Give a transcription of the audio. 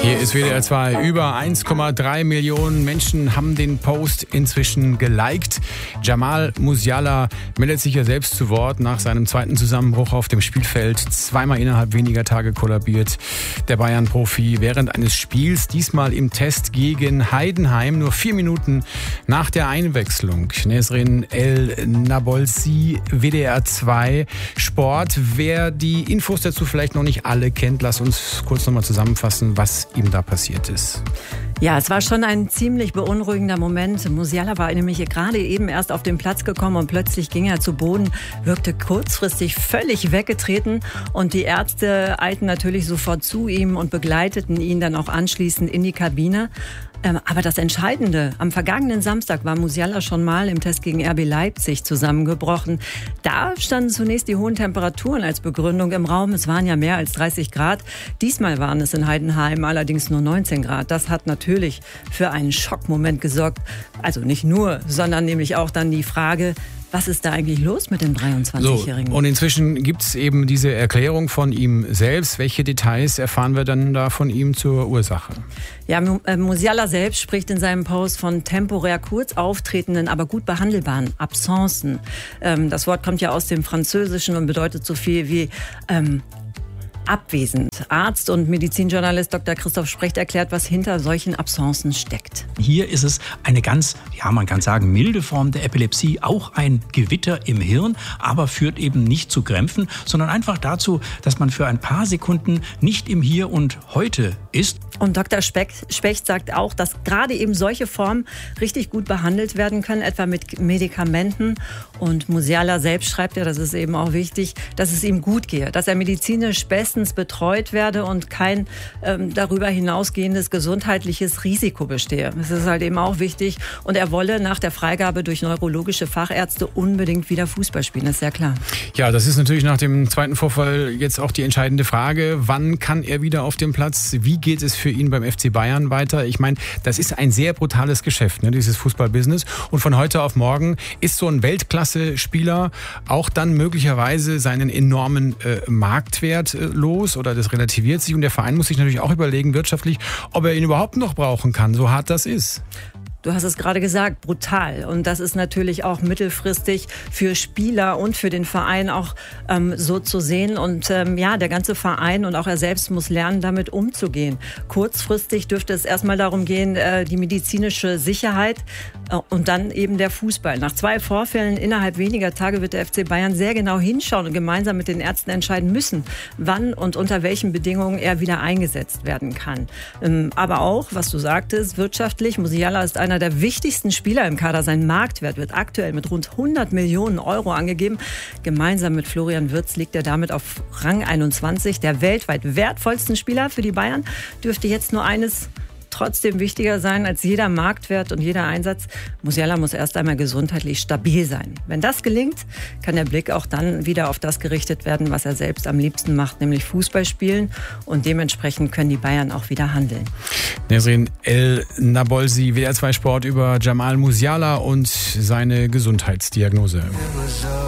Hier ist WDR 2. Über 1,3 Millionen Menschen haben den Post inzwischen geliked. Jamal Musiala meldet sich ja selbst zu Wort nach seinem zweiten Zusammenbruch auf dem Spielfeld. Zweimal innerhalb weniger Tage kollabiert der Bayern-Profi während eines Spiels, diesmal im Test gegen Heidenheim, nur 4 Minuten nach der Einwechslung. Nesrin El-Nabolsi, WDR 2 Sport. Wer die Infos dazu vielleicht noch nicht alle kennt, lass uns kurz nochmal zusammenfassen, was ihm da passiert ist. Ja, es war schon ein ziemlich beunruhigender Moment. Musiala war nämlich gerade eben erst auf den Platz gekommen und plötzlich ging er zu Boden, wirkte kurzfristig völlig weggetreten und die Ärzte eilten natürlich sofort zu ihm und begleiteten ihn dann auch anschließend in die Kabine. Aber das Entscheidende, am vergangenen Samstag war Musiala schon mal im Test gegen RB Leipzig zusammengebrochen. Da standen zunächst die hohen Temperaturen als Begründung im Raum. Es waren ja mehr als 30 Grad. Diesmal waren es in Heidenheim allerdings nur 19 Grad. Das hat natürlich für einen Schockmoment gesorgt. Also nicht nur, sondern nämlich auch dann die Frage, was ist da eigentlich los mit dem 23-Jährigen? So, und inzwischen gibt es eben diese Erklärung von ihm selbst. Welche Details erfahren wir dann da von ihm zur Ursache? Ja, Musiala selbst spricht in seinem Post von temporär kurz auftretenden, aber gut behandelbaren Absencen. Das Wort kommt ja aus dem Französischen und bedeutet so viel wie abwesend. Arzt und Medizinjournalist Dr. Christoph Specht erklärt, was hinter solchen Absencen steckt. Hier ist es eine ganz, man kann sagen, milde Form der Epilepsie, auch ein Gewitter im Hirn, aber führt eben nicht zu Krämpfen, sondern einfach dazu, dass man für ein paar Sekunden nicht im Hier und Heute ist. Und Dr. Specht sagt auch, dass gerade eben solche Formen richtig gut behandelt werden können, etwa mit Medikamenten. Und Musiala selbst schreibt ja, das ist eben auch wichtig, dass es ihm gut gehe, dass er medizinisch bestens betreut werde und kein darüber hinausgehendes gesundheitliches Risiko bestehe. Das ist halt eben auch wichtig. Und er wolle nach der Freigabe durch neurologische Fachärzte unbedingt wieder Fußball spielen, das ist ja klar. Ja, das ist natürlich nach dem zweiten Vorfall jetzt auch die entscheidende Frage. Wann kann er wieder auf dem Platz? Wie geht es für ihn beim FC Bayern weiter? Ich meine, das ist ein sehr brutales Geschäft, ne, dieses Fußballbusiness. Und von heute auf morgen ist so ein Weltklasse-Spieler auch dann möglicherweise seinen enormen Marktwert los oder das relativiert sich. Und der Verein muss sich natürlich auch überlegen, wirtschaftlich, ob er ihn überhaupt noch brauchen kann, so hart das ist. Du hast es gerade gesagt, brutal. Und das ist natürlich auch mittelfristig für Spieler und für den Verein auch so zu sehen. Und der ganze Verein und auch er selbst muss lernen, damit umzugehen. Kurzfristig dürfte es erstmal darum gehen, die medizinische Sicherheit und dann eben der Fußball. Nach 2 Vorfällen innerhalb weniger Tage wird der FC Bayern sehr genau hinschauen und gemeinsam mit den Ärzten entscheiden müssen, wann und unter welchen Bedingungen er wieder eingesetzt werden kann. Aber auch, was du sagtest, wirtschaftlich, Musiala ist einer der wichtigsten Spieler im Kader. Sein Marktwert wird aktuell mit rund 100 Millionen Euro angegeben. Gemeinsam mit Florian Wirtz liegt er damit auf Rang 21. Der weltweit wertvollsten Spieler für die Bayern dürfte jetzt nur eines trotzdem wichtiger sein als jeder Marktwert und jeder Einsatz. Musiala muss erst einmal gesundheitlich stabil sein. Wenn das gelingt, kann der Blick auch dann wieder auf das gerichtet werden, was er selbst am liebsten macht, nämlich Fußball spielen. Und dementsprechend können die Bayern auch wieder handeln. Nesrin El-Nabolsi, WDR 2 Sport über Jamal Musiala und seine Gesundheitsdiagnose.